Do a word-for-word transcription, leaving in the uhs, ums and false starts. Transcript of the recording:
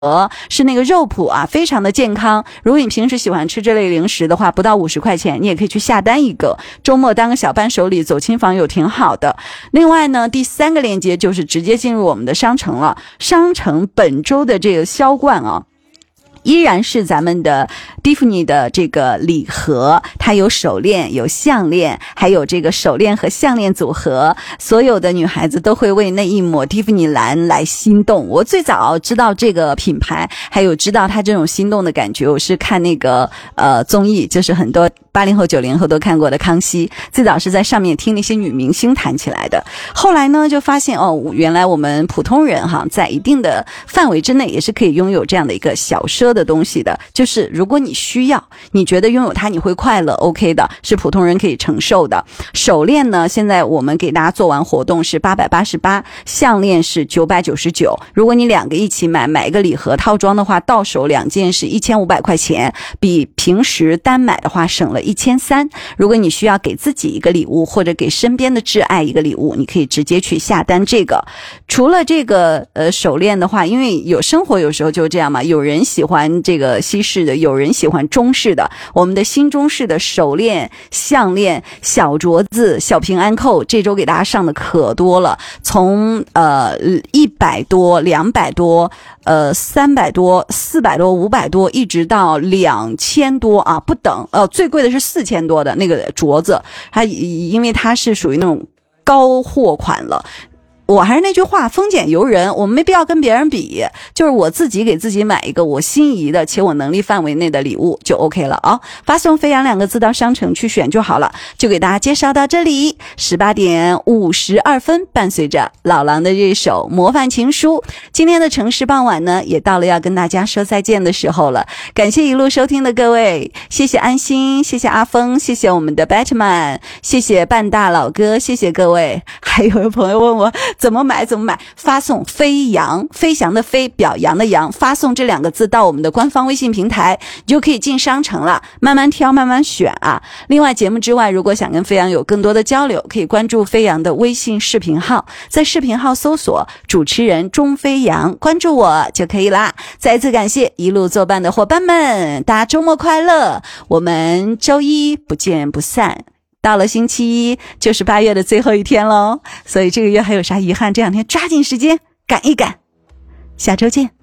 是那个肉脯啊，非常的健康。如果你平时喜欢吃这类零食的话，不到五十块钱，你也可以去下单一个，周末当个小伴手礼，走亲访友挺好的。另外呢，第三个链接就是直接进入我们的商城了。商城本周的这个销冠啊，依然是咱们的蒂芙尼的这个礼盒，它有手链有项链，还有这个手链和项链组合，所有的女孩子都会为那一抹蒂芙尼蓝来心动。我最早知道这个品牌，还有知道它这种心动的感觉，我是看那个呃综艺，就是很多八零后九零后都看过的康熙，最早是在上面听那些女明星谈起来的。后来呢就发现哦，原来我们普通人哈，在一定的范围之内也是可以拥有这样的一个小奢的东西的，就是如果你需要，你觉得拥有它你会快乐 OK 的，是普通人可以承受的。手链呢，现在我们给大家做完活动是八百八十八，项链是九百九十九，如果你两个一起买，买一个礼盒套装的话，到手两件是一千五百块钱，比平时单买的话省了一千三。如果你需要给自己一个礼物，或者给身边的挚爱一个礼物，你可以直接去下单这个。除了这个呃手链的话，因为有生活有时候就这样嘛，有人喜欢这个西式的，有人喜欢中式的，我们的新中式的手链、项链、小镯子、小平安扣，这周给大家上的可多了，从呃一百多、两百多、呃三百多、四百多、五百多，一直到两千多啊，不等。呃，最贵的是四千多的那个镯子，它因为它是属于那种高货款了。我还是那句话，丰俭由人，我们没必要跟别人比，就是我自己给自己买一个我心仪的且我能力范围内的礼物就 OK 了啊！发送飞扬两个字到商城去选就好了。就给大家介绍到这里，十八点五十二分，伴随着老狼的这首模范情书，今天的城市傍晚呢也到了要跟大家说再见的时候了。感谢一路收听的各位，谢谢安心，谢谢阿峰，谢谢我们的 Batman， 谢谢半大老哥，谢谢各位。还有朋友问我怎么买怎么买，发送飞扬，飞翔的飞，表扬的扬，发送这两个字到我们的官方微信平台，你就可以进商城了，慢慢挑慢慢选啊。另外节目之外，如果想跟飞扬有更多的交流，可以关注飞扬的微信视频号，在视频号搜索主持人钟飞扬，关注我就可以啦。再次感谢一路作伴的伙伴们，大家周末快乐，我们周一不见不散。到了星期一就是八月的最后一天咯，所以这个月还有啥遗憾，这两天抓紧时间赶一赶，下周见。